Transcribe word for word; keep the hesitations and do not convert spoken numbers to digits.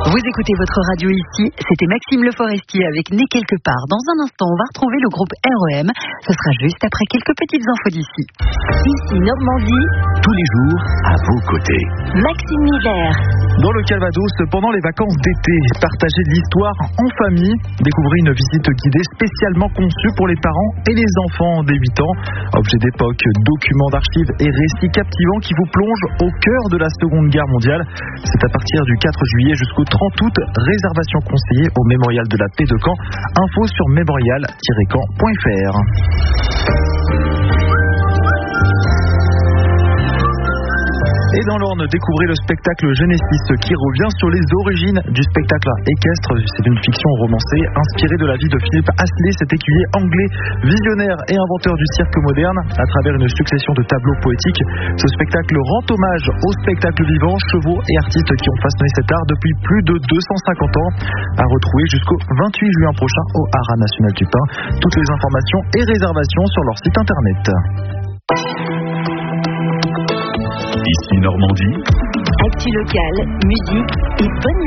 Vous écoutez votre radio ici, c'était Maxime Le Forestier avec Né quelque part. Dans un instant, on va retrouver le groupe R E M. Ce sera juste après quelques petites infos d'ici. Ici Normandie, tous les jours à vos côtés. Maxime Miller. Dans le Calvados, pendant les vacances d'été, partagez de l'histoire en famille. Découvrez une visite guidée spécialement conçue pour les parents et les enfants dès huit ans. Objets d'époque, documents d'archives et récits captivants qui vous plongent au cœur de la Seconde Guerre mondiale. C'est à partir du quatre juillet jusqu'au trente août. Réservation conseillée au Mémorial de la Paix de Caen. Info sur mémorial tiret caen point f r. Et dans l'Orne, découvrez le spectacle Genesis qui revient sur les origines du spectacle équestre. C'est une fiction romancée inspirée de la vie de Philippe Astley, cet écuyer anglais, visionnaire et inventeur du cirque moderne. À travers une succession de tableaux poétiques, ce spectacle rend hommage aux spectacles vivants, chevaux et artistes qui ont façonné cet art depuis plus de deux cent cinquante ans. À retrouver jusqu'au vingt-huit juin prochain au Haras National du Pin. Toutes les informations et réservations sur leur site internet. Ici Normandie. Actu locale, musique et bonne